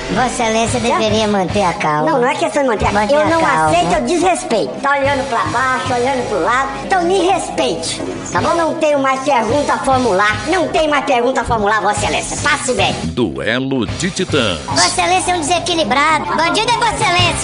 Vossa Excelência deveria manter a calma. Não é questão de manter a calma. Eu não aceito, eu desrespeito. Tá olhando pra baixo, olhando pro lado. Então me respeite. Tá bom? Não tenho mais pergunta a formular. Não tem mais pergunta a formular, Vossa Excelência. Passe bem. Duelo de Titãs. Vossa Excelência é um desequilibrado. Bandido é Vossa Excelência.